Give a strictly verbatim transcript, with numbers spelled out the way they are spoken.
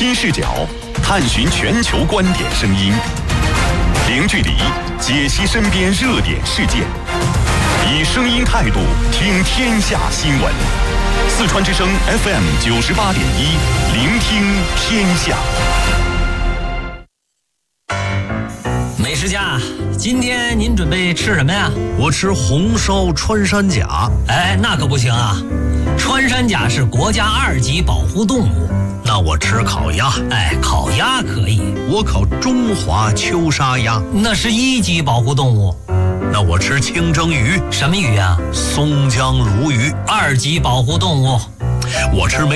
新视角，探寻全球观点声音，零距离解析身边热点事件，以声音态度听天下新闻。四川之声 F M 九十八点一，聆听天下。 美食家，今天您准备吃什么呀？ 我吃红烧穿山甲。 哎，那可不行啊！穿山甲是国家二级保护动物。 那我吃烤鸭。 哎，烤鸭可以。 我烤中华秋沙鸭。 那是一级保护动物。 那我吃清蒸鱼。 什么鱼啊？ 松江鲈鱼。 二级保护动物。 我吃